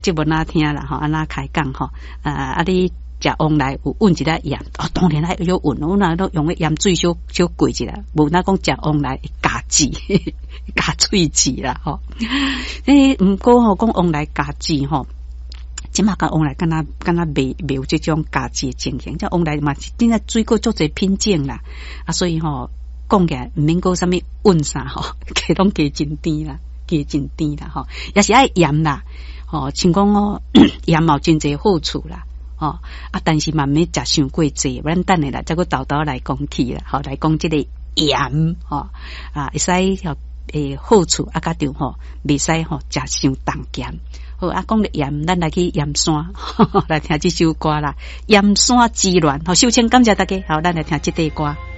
节目哪听啦吼，安那开讲吼，你食往来有温一粒盐，当然还有温，我那都用个盐水小贵一啦，无那讲食往来加籽加喙籽啦吼。毋过吼讲往来加籽吼。即马甲往来敢若未有即种家己的情形，即往来嘛是真正水果足侪品种啦，所以讲起来毋免讲啥物温啥加拢加真甜啦，也是爱盐啦，像讲盐嘛有真侪好处啦，但是嘛免食伤过济，咱等下啦再个豆豆来讲起啦，来讲即个盐会使好处甲着袂使食伤重咸。好讲了盐，咱来去盐山，来听这首歌啦。盐山之恋，秀清感谢大家，好，咱来听这首歌。